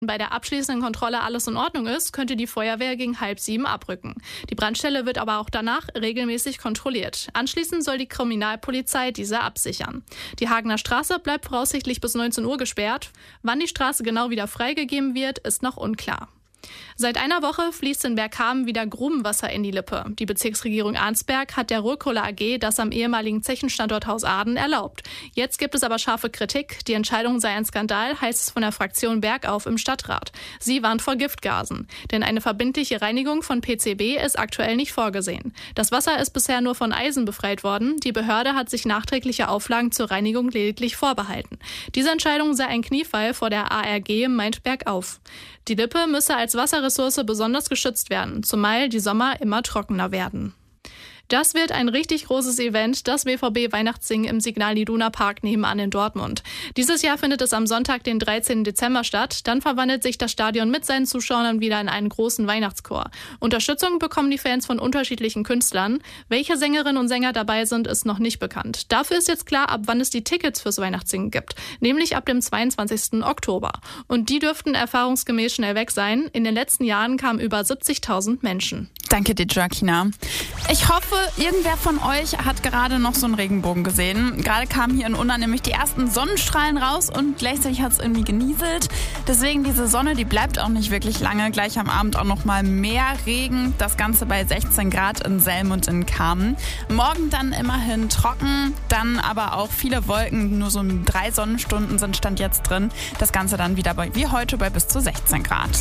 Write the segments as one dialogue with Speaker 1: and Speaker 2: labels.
Speaker 1: bei der abschließenden Kontrolle alles in Ordnung ist, könnte die Feuerwehr gegen 6:30 abrücken. Die Brandstelle wird aber auch danach regelmäßig kontrolliert. Anschließend soll die Kriminalpolizei diese absichern. Die Hagener Straße bleibt voraussichtlich bis 19 Uhr gesperrt. Wann die Straße genau wieder freigegeben wird, ist noch unklar. Seit einer Woche fließt in Bergkamen wieder Grubenwasser in die Lippe. Die Bezirksregierung Arnsberg hat der Ruhrkohle AG das am ehemaligen Zechenstandort Haus Aden erlaubt. Jetzt gibt es aber scharfe Kritik. Die Entscheidung sei ein Skandal, heißt es von der Fraktion Bergauf im Stadtrat. Sie warnt vor Giftgasen. Denn eine verbindliche Reinigung von PCB ist aktuell nicht vorgesehen. Das Wasser ist bisher nur von Eisen befreit worden. Die Behörde hat sich nachträgliche Auflagen zur Reinigung lediglich vorbehalten. Diese Entscheidung sei ein Kniefall vor der ARG, meint Bergauf. Die Lippe müsse als Wasserressource besonders geschützt werden, zumal die Sommer immer trockener werden. Das wird ein richtig großes Event, das BVB-Weihnachtssingen im Signal Iduna Park nebenan in Dortmund. Dieses Jahr findet es am Sonntag, den 13. Dezember statt. Dann verwandelt sich das Stadion mit seinen Zuschauern wieder in einen großen Weihnachtschor. Unterstützung bekommen die Fans von unterschiedlichen Künstlern. Welche Sängerinnen und Sänger dabei sind, ist noch nicht bekannt. Dafür ist jetzt klar, ab wann es die Tickets fürs Weihnachtssingen gibt, nämlich ab dem 22. Oktober. Und die dürften erfahrungsgemäß schnell weg sein. In den letzten Jahren kamen über 70.000 Menschen.
Speaker 2: Danke dir, Joaquina. Ich hoffe, irgendwer von euch hat gerade noch so einen Regenbogen gesehen. Gerade kamen hier in Unna nämlich die ersten Sonnenstrahlen raus und gleichzeitig hat es irgendwie genieselt. Deswegen diese Sonne, die bleibt auch nicht wirklich lange. Gleich am Abend auch noch mal mehr Regen. Das Ganze bei 16 Grad in Selm und in Kamen. Morgen dann immerhin trocken, dann aber auch viele Wolken. Nur so 3 Sonnenstunden sind Stand jetzt drin. Das Ganze dann wieder wie heute bei bis zu 16 Grad.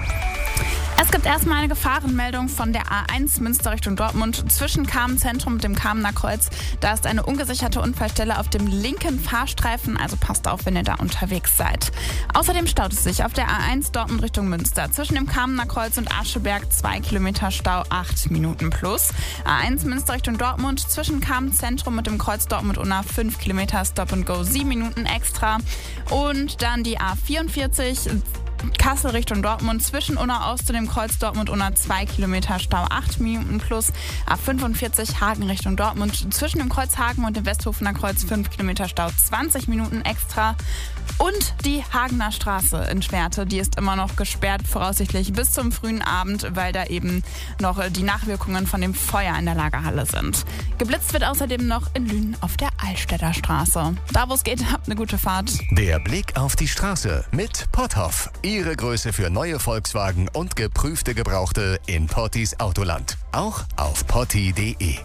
Speaker 2: Es gibt erstmal eine Gefahrenmeldung von der A1 Münster Richtung Dortmund zwischen Kamen Zentrum und dem Kamener Kreuz. Da ist eine ungesicherte Unfallstelle auf dem linken Fahrstreifen, also passt auf, wenn ihr da unterwegs seid. Außerdem staut es sich auf der A1 Dortmund Richtung Münster zwischen dem Kamener Kreuz und Ascheberg 2 Kilometer Stau, 8 Minuten plus. A1 Münster Richtung Dortmund zwischen Kamen Zentrum und dem Kreuz Dortmund-Unna 5 Kilometer Stop and Go, 7 Minuten extra. Und dann die A44 Kassel Richtung Dortmund zwischen Unna Ost und dem Kreuz Dortmund-Unna 2 Kilometer Stau, 8 Minuten plus. A45 Hagen Richtung Dortmund zwischen dem Kreuz Hagen und dem Westhofener Kreuz 5 Kilometer Stau, 20 Minuten extra. Und die Hagener Straße in Schwerte, die ist immer noch gesperrt, voraussichtlich bis zum frühen Abend, weil da eben noch die Nachwirkungen von dem Feuer in der Lagerhalle sind. Geblitzt wird außerdem noch in Lünen auf der Altstädter Straße. Da wo es geht, habt eine gute Fahrt.
Speaker 3: Der Blick auf die Straße mit Potthoff. Ihre Größe für neue Volkswagen und geprüfte Gebrauchte in Pottis Autoland. Auch auf potti.de.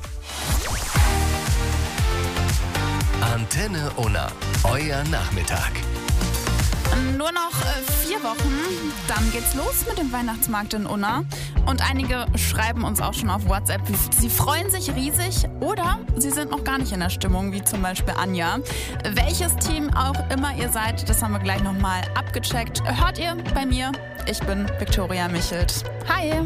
Speaker 3: Antenne Unna. Euer Nachmittag.
Speaker 2: Nur noch 4 Wochen, dann geht's los mit dem Weihnachtsmarkt in Unna. Und einige schreiben uns auch schon auf WhatsApp, sie freuen sich riesig oder sie sind noch gar nicht in der Stimmung, wie zum Beispiel Anja. Welches Team auch immer ihr seid, das haben wir gleich nochmal abgecheckt. Hört ihr bei mir? Ich bin Viktoria Michelt. Hi!